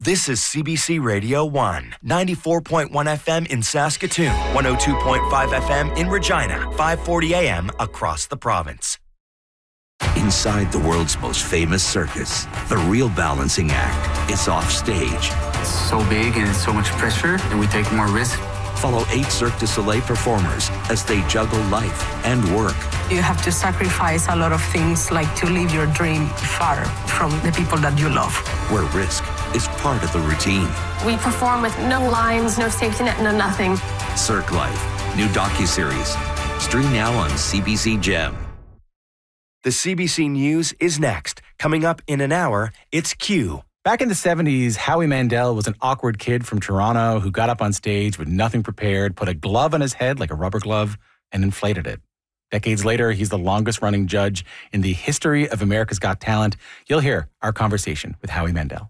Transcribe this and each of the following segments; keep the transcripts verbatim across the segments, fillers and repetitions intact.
This is C B C Radio one, ninety-four point one F M in Saskatoon, one oh two point five F M in Regina, five forty A M across the province. Inside the world's most famous circus, the real balancing act is off stage. It's so big and it's so much pressure, and we take more risk. Follow eight Cirque du Soleil performers as they juggle life and work. You have to sacrifice a lot of things, like to live your dream far from the people that you love. Where risk is part of the routine. We perform with no lines, no safety net, no nothing. Cirque Life, new docuseries. Stream now on C B C Gem. The C B C News is next. Coming up in an hour, it's Q. Back in the seventies, Howie Mandel was an awkward kid from Toronto who got up on stage with nothing prepared, put a glove on his head like a rubber glove, and inflated it. Decades later, he's the longest-running judge in the history of America's Got Talent. You'll hear our conversation with Howie Mandel.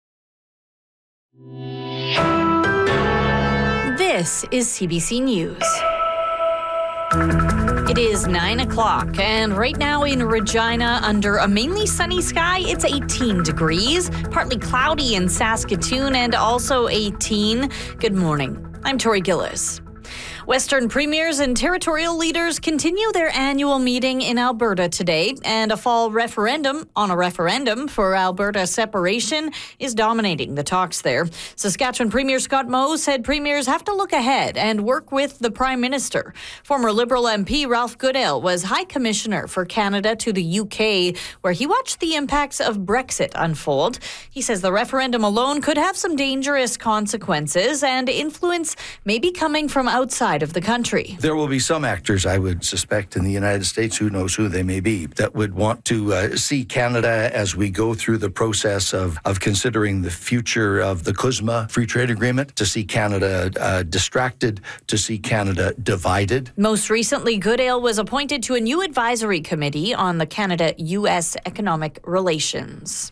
This is C B C News. It is nine o'clock, and right now in Regina, under a mainly sunny sky, it's eighteen degrees, partly cloudy in Saskatoon, and also eighteen. Good morning. I'm Tori Gillis. Western premiers and territorial leaders continue their annual meeting in Alberta today, and a fall referendum on a referendum for Alberta separation is dominating the talks there. Saskatchewan Premier Scott Moe said premiers have to look ahead and work with the Prime Minister. Former Liberal M P Ralph Goodale was High Commissioner for Canada to the U K, where he watched the impacts of Brexit unfold. He says the referendum alone could have some dangerous consequences, and influence may be coming from outside of the country. There will be some actors, I would suspect, in the United States, who knows who they may be, that would want to uh, see Canada as we go through the process of, of considering the future of the C U S M A free trade agreement, to see Canada uh, distracted, to see Canada divided. Most recently, Goodale was appointed to a new advisory committee on the Canada-U S economic relations.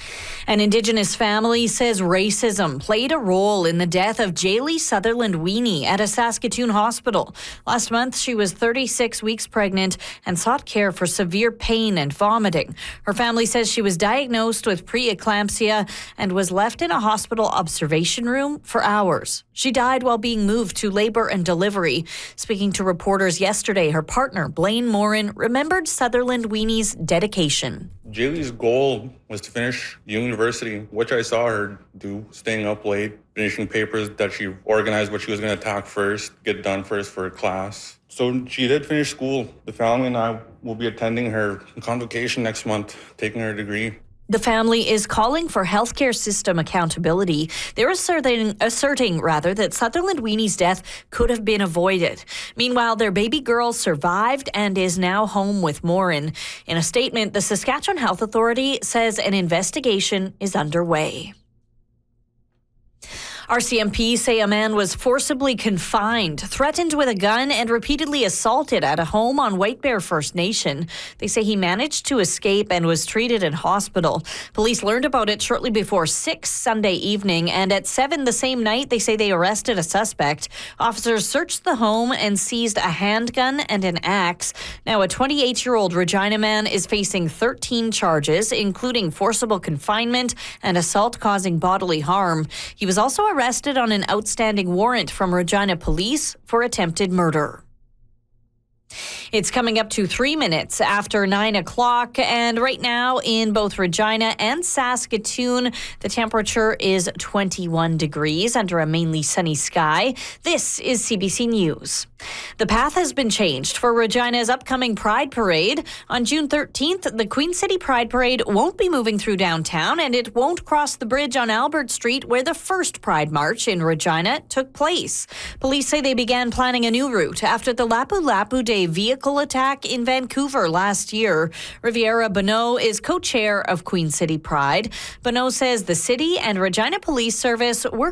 An Indigenous family says racism played a role in the death of Jaylee Sutherland Weenie at a Saskatoon hospital. Last month, she was thirty-six weeks pregnant and sought care for severe pain and vomiting. Her family says she was diagnosed with preeclampsia and was left in a hospital observation room for hours. She died while being moved to labor and delivery. Speaking to reporters yesterday, her partner, Blaine Morin, remembered Sutherland Weenie's dedication. Jaylee's goal was to finish university, which I saw her do, staying up late, finishing papers that she organized what she was going to attack first, get done first for her class. So she did finish school. The family and I will be attending her convocation next month, taking her degree. The family is calling for healthcare system accountability. They're asserting, asserting rather, that Sutherland Weenie's death could have been avoided. Meanwhile, their baby girl survived and is now home with Morin. In a statement, the Saskatchewan Health Authority says an investigation is underway. R C M P say a man was forcibly confined, threatened with a gun, and repeatedly assaulted at a home on White Bear First Nation. They say he managed to escape and was treated in hospital. Police learned about it shortly before six Sunday evening, and at seven the same night, they say they arrested a suspect. Officers searched the home and seized a handgun and an axe. Now, a twenty-eight-year-old Regina man is facing thirteen charges, including forcible confinement and assault causing bodily harm. He was also arrested on an outstanding warrant from Regina Police for attempted murder. It's coming up to three minutes after nine o'clock, and right now in both Regina and Saskatoon, the temperature is twenty-one degrees under a mainly sunny sky. This is C B C News. The path has been changed for Regina's upcoming Pride Parade. On June thirteenth, the Queen City Pride Parade won't be moving through downtown, and it won't cross the bridge on Albert Street where the first Pride March in Regina took place. Police say they began planning a new route after the Lapu Lapu Day vehicle attack in Vancouver last year. Riviera Bonneau is co-chair of Queen City Pride. Bonneau says the city and Regina Police Service work